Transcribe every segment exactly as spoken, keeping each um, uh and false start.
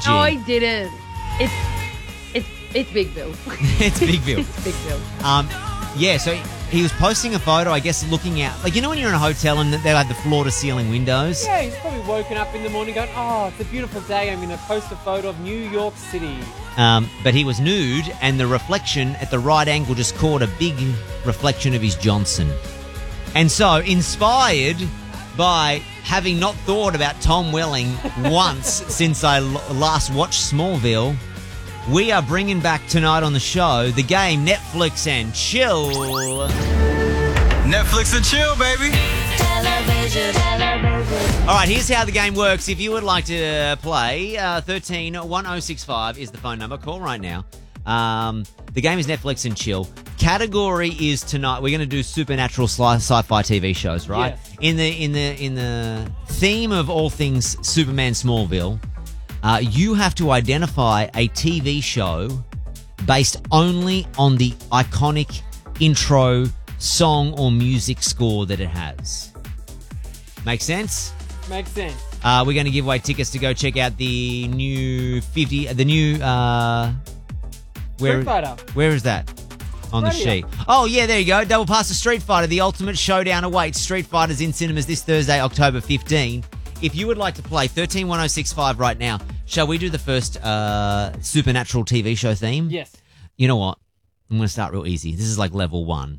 G. No, I didn't. It's it's it's Big Bill. It's Big Bill. It's Big Bill. Um, yeah, so he was posting a photo, I guess, looking out. Like, you know when you're in a hotel and they have the floor-to-ceiling windows? Yeah, he's probably woken up in the morning going, oh, it's a beautiful day. I'm going to post a photo of New York City. Um, but he was nude, and the reflection at the right angle just caught a big reflection of his Johnson. And so, inspired by having not thought about Tom Welling once since I l- last watched Smallville, we are bringing back tonight on the show the game Netflix and Chill. Netflix and chill, baby. Television, television. All right, here's how the game works. If you would like to uh, play, uh, thirteen one oh six five is the phone number. Call right now. Um, the game is Netflix and Chill. Category is tonight. We're going to do supernatural sci- sci-fi T V shows, right? Yes. In the in the in the theme of all things Superman Smallville, uh, you have to identify a T V show based only on the iconic intro song or music score that it has. Make sense? Makes sense. Uh, we're going to give away tickets to go check out the new fifty, the new, uh, where, Street Fighter. Where is that on Right the here. sheet? Oh, yeah, there you go. Double pass to Street Fighter. The ultimate showdown awaits. Street Fighter's in cinemas this Thursday, October fifteenth. If you would like to play thirteen one oh six five right now, shall we do the first uh, supernatural T V show theme? Yes. You know what? I'm going to start real easy. This is like level one.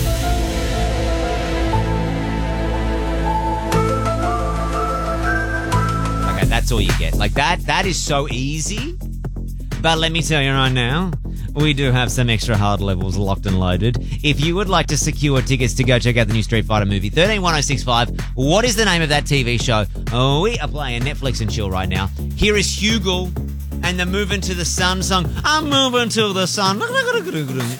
Okay, that's all you get. Like that, that is so easy. But let me tell you right now, we do have some extra hard levels locked and loaded. If you would like to secure tickets to go check out the new Street Fighter movie, thirteen one oh six five, what is the name of that T V show? Oh, we are playing Netflix and Chill right now. Here is Hugel and the Moving to the Sun song. I'm moving to the sun.